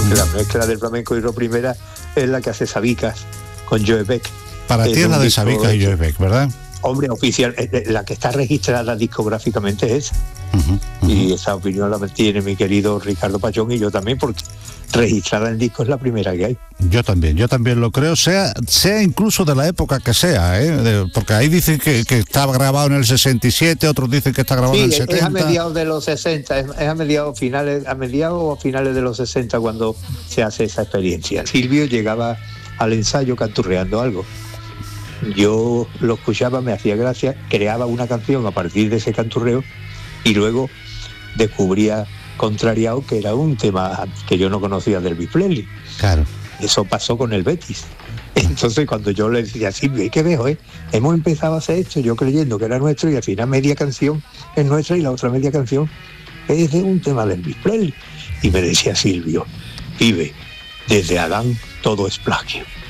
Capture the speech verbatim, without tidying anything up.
Uh-huh. La mezcla del flamenco y rock primera es la que hace Sabicas con Joe Beck. Para ti es la de Sabicas y Joe Beck, ¿verdad? Hombre, oficial, la que está registrada discográficamente es esa. Uh-huh, uh-huh. Y esa opinión la tiene mi querido Ricardo Pachón y yo también, porque registrada en disco es la primera que hay. Yo también, yo también lo creo, sea sea incluso de la época que sea, ¿eh? De, porque ahí dicen que, que estaba grabado en el sesenta y siete, otros dicen que está grabado sí, en el setenta. Es a mediados de los sesenta, es, es a mediados finales, a mediados o a finales de los sesenta cuando se hace esa experiencia. Silvio llegaba al ensayo canturreando algo. Yo lo escuchaba, me hacía gracia, creaba una canción a partir de ese canturreo y luego descubría Contrariado, que era un tema que yo no conocía del Elvis Presley. Claro. Eso pasó con el Betis. Entonces cuando yo le decía, Silvio, ¿qué veo, eh? Hemos empezado a hacer esto, yo creyendo que era nuestro, y al final media canción es nuestra y la otra media canción es de un tema del Elvis Presley. Y me decía Silvio, pibe, desde Adán todo es plagio.